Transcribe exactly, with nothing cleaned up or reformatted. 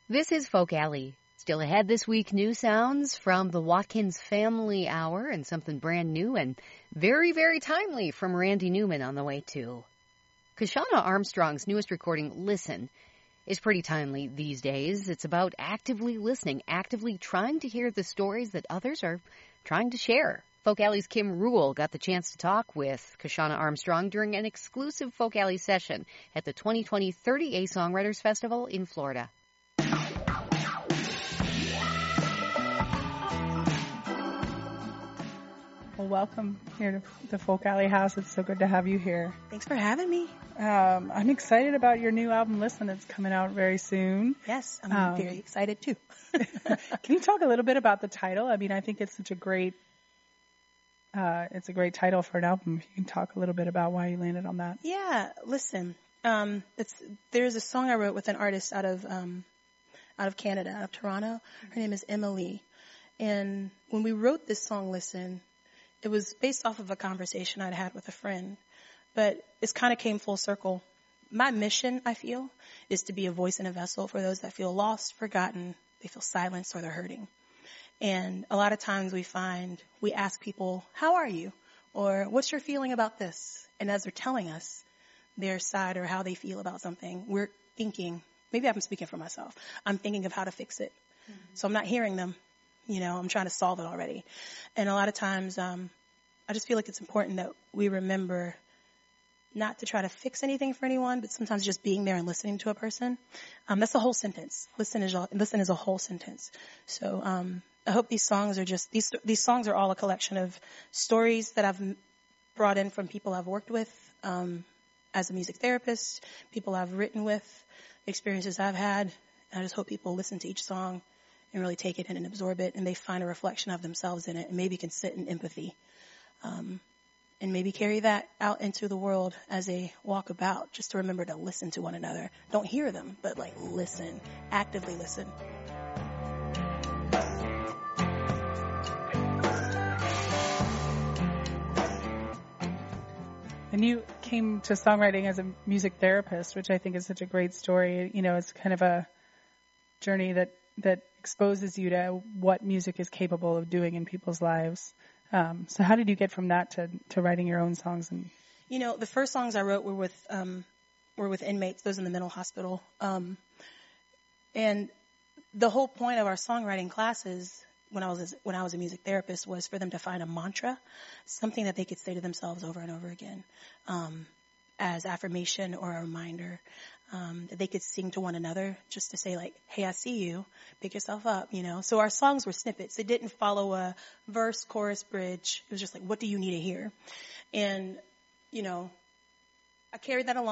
This is Folk Alley. Still ahead this week, new sounds from the Watkins Family Hour and something brand new and very, very timely from Randy Newman on the way too. Kashana Armstrong's newest recording, Listen, is pretty timely these days. It's about actively listening, actively trying to hear the stories that others are trying to share. Folk Alley's Kim Rule got the chance to talk with Kashana Armstrong during an exclusive Folk Alley session at the twenty twenty thirty A Songwriters Festival in Florida. Well, welcome here to the Folk Alley House. It's so good to have you here. Thanks for having me. Um, I'm excited about your new album, Listen. It's coming out very soon. Yes, I'm um, very excited too. Can you talk a little bit about the title? I mean, I think it's such a great, uh, it's a great title for an album. If you can talk a little bit about why you landed on that. Yeah, Listen. Um, it's there's a song I wrote with an artist out of um, out of Canada, out of Toronto. Her name is Emily, and when we wrote this song, Listen, it was based off of a conversation I'd had with a friend, but it's kind of came full circle. My mission, I feel, is to be a voice and a vessel for those that feel lost, forgotten, they feel silenced, or they're hurting. And a lot of times we find, we ask people, how are you? Or what's your feeling about this? And as they're telling us their side or how they feel about something, we're thinking, maybe I'm speaking for myself, I'm thinking of how to fix it. Mm-hmm. So I'm not hearing them. You know, I'm trying to solve it already. And a lot of times, um, I just feel like it's important that we remember not to try to fix anything for anyone, but sometimes just being there and listening to a person. Um, that's a whole sentence. Listen is, listen is a whole sentence. So, um, I hope these songs are just, these, these songs are all a collection of stories that I've brought in from people I've worked with, um, as a music therapist, people I've written with, experiences I've had. And I just hope people listen to each song and really take it in and absorb it, and they find a reflection of themselves in it, and maybe can sit in empathy, um, and maybe carry that out into the world as they walk about, just to remember to listen to one another. Don't hear them, but like listen, actively listen. And you came to songwriting as a music therapist, which I think is such a great story. You know, it's kind of a journey that, that exposes you to what music is capable of doing in people's lives. Um, so how did you get from that to, to writing your own songs? And You know, the first songs I wrote were with, um, were with inmates, those in the mental hospital. Um, and the whole point of our songwriting classes when I was, when I was a music therapist was for them to find a mantra, something that they could say to themselves over and over again, um, as affirmation or a reminder, um, that they could sing to one another just to say like, hey, I see you, pick yourself up, you know. So our songs were snippets. It didn't follow a verse, chorus, bridge. It was just like, what do you need to hear? And, you know, I carried that along.